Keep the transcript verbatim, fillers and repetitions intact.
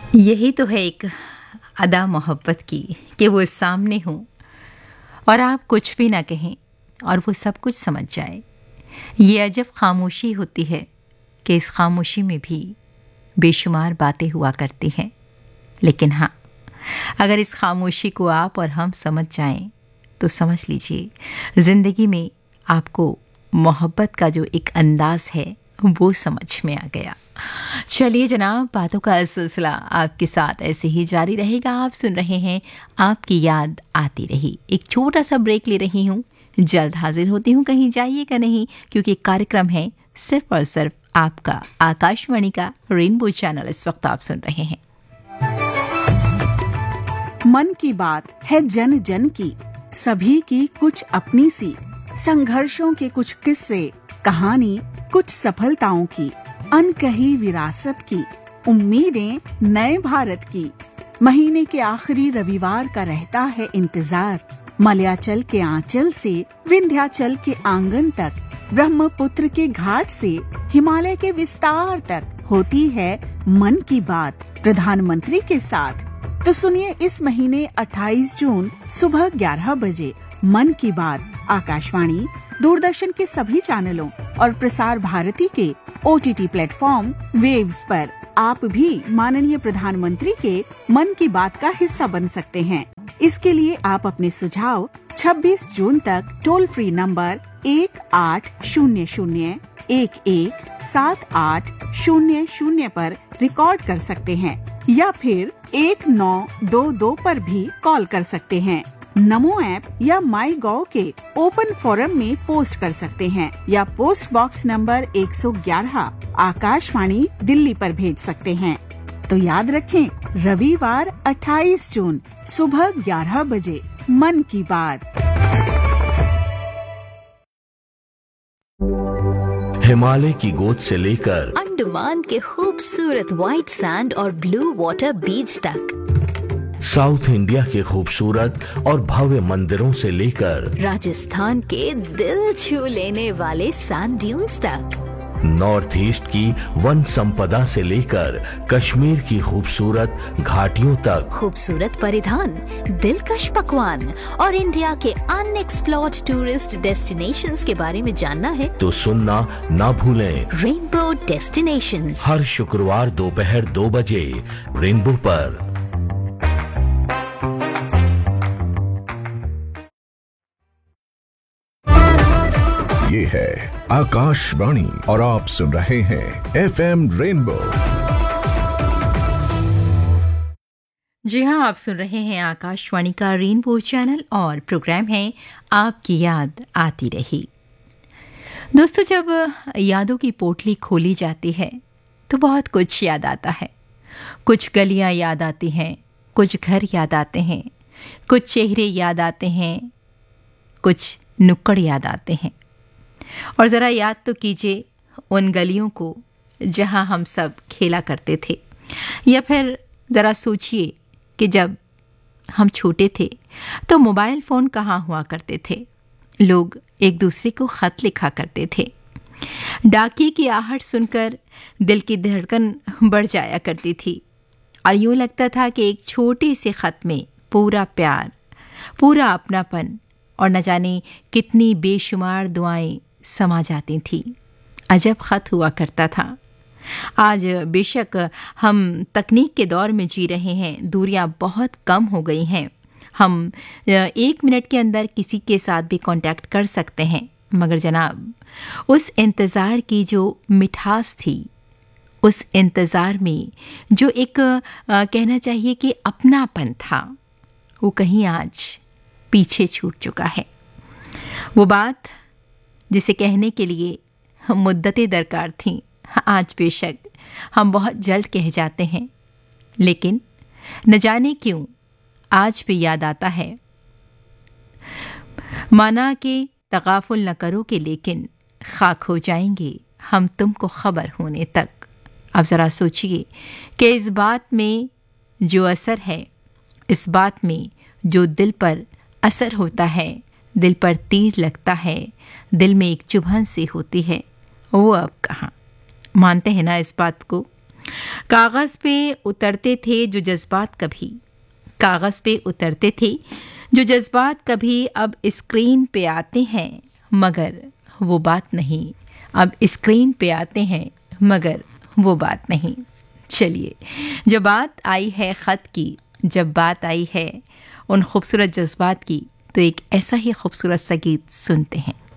यही तो है एक अदा मोहब्बत की कि वो सामने हो और आप कुछ भी ना कहें और वो सब कुछ समझ जाए। ये अजब खामोशी होती है कि इस खामोशी में भी बेशुमार बातें हुआ करती हैं। लेकिन हाँ, अगर इस खामोशी को आप और हम समझ जाएं तो समझ लीजिए ज़िंदगी में आपको मोहब्बत का जो एक अंदाज़ है वो समझ में आ गया। चलिए जनाब, बातों का सिलसिला आपके साथ ऐसे ही जारी रहेगा। आप सुन रहे हैं आपकी याद आती रही। एक छोटा सा ब्रेक ले रही हूँ, जल्द हाजिर होती हूँ। कहीं जाइएगा नहीं, क्योंकि कार्यक्रम है सिर्फ और सिर्फ आपका आकाशवाणी का रेनबो चैनल। इस वक्त आप सुन रहे हैं मन की बात है जन जन की, सभी की कुछ अपनी सी, संघर्षों के कुछ किस्से, कहानी कुछ सफलताओं की, अनकही विरासत की, उम्मीदें नए भारत की। महीने के आखिरी रविवार का रहता है इंतजार। मलयाचल के आंचल से विंध्याचल के आंगन तक, ब्रह्मपुत्र के घाट से हिमालय के विस्तार तक होती है मन की बात प्रधानमंत्री के साथ। तो सुनिए इस महीने अट्ठाईस जून सुबह ग्यारह बजे मन की बात आकाशवाणी, दूरदर्शन के सभी चैनलों और प्रसार भारती के ओटीटी प्लेटफॉर्म वेव्स पर। आप भी माननीय प्रधानमंत्री के मन की बात का हिस्सा बन सकते हैं। इसके लिए आप अपने सुझाव छब्बीस जून तक टोल फ्री नंबर एक आठ शून्य शून्य एक एक सात आठ शून्य शून्य पर रिकॉर्ड कर सकते हैं या फिर एक नौ दो दो पर भी कॉल कर सकते हैं। नमो ऐप या माई गॉव के ओपन फोरम में पोस्ट कर सकते हैं या पोस्ट बॉक्स नंबर एक सौ ग्यारह आकाशवाणी दिल्ली पर भेज सकते हैं। तो याद रखें, रविवार अट्ठाईस जून सुबह ग्यारह बजे मन की बात। हिमालय की गोद से लेकर अंडमान के खूबसूरत व्हाइट सैंड और ब्लू वाटर बीच तक, साउथ इंडिया के खूबसूरत और भव्य मंदिरों से लेकर राजस्थान के दिल छू लेने वाले सैंड ड्यून्स तक, नॉर्थ ईस्ट की वन संपदा से लेकर कश्मीर की खूबसूरत घाटियों तक, खूबसूरत परिधान, दिलकश पकवान और इंडिया के अनएक्सप्लोर्ड टूरिस्ट डेस्टिनेशंस के बारे में जानना है तो सुनना ना भूलें। रेनबो डेस्टिनेशंस हर शुक्रवार दोपहर दो बजे रेनबो पर। ये है आकाशवाणी और आप सुन रहे हैं एफएम रेनबो। जी हाँ, आप सुन रहे हैं आकाशवाणी का रेनबो चैनल और प्रोग्राम है आपकी याद आती रही। दोस्तों, जब यादों की पोटली खोली जाती है तो बहुत कुछ याद आता है। कुछ गलियां याद आती हैं, कुछ घर याद आते हैं, कुछ चेहरे याद आते हैं, कुछ नुक्कड़ याद आते हैं। और ज़रा याद तो कीजिए उन गलियों को जहां हम सब खेला करते थे, या फिर ज़रा सोचिए कि जब हम छोटे थे तो मोबाइल फ़ोन कहाँ हुआ करते थे। लोग एक दूसरे को ख़त लिखा करते थे। डाकिये की आहट सुनकर दिल की धड़कन बढ़ जाया करती थी और यूँ लगता था कि एक छोटे से ख़त में पूरा प्यार, पूरा अपनापन और न जाने कितनी बेशुमार दुआएं समा जाती थी। अजब ख़त हुआ करता था। आज बेशक हम तकनीक के दौर में जी रहे हैं, दूरियां बहुत कम हो गई हैं, हम एक मिनट के अंदर किसी के साथ भी कांटेक्ट कर सकते हैं। मगर जनाब, उस इंतज़ार की जो मिठास थी, उस इंतज़ार में जो एक आ, कहना चाहिए कि अपनापन था, वो कहीं आज पीछे छूट चुका है। वो बात जिसे कहने के लिए मुद्दतें दरकार थीं, आज बेशक हम बहुत जल्द कह जाते हैं, लेकिन न जाने क्यों आज भी याद आता है। माना कि तगाफुल न करोगे लेकिन खाक हो जाएंगे हम तुमको खबर होने तक। अब ज़रा सोचिए कि इस बात में जो असर है, इस बात में जो दिल पर असर होता है, दिल पर तीर लगता है, दिल में एक चुभन सी होती है, वो अब कहाँ। मानते हैं ना इस बात को? कागज़ पे उतरते थे जो जज्बात कभी, कागज़ पे उतरते थे जो जज्बात कभी, अब स्क्रीन पे आते हैं मगर वो बात नहीं, अब स्क्रीन पे आते हैं मगर वो बात नहीं। चलिए, जब बात आई है ख़त की, जब बात आई है उन खूबसूरत जज्बात की, तो एक ऐसा ही खूबसूरत सा गीत सुनते हैं।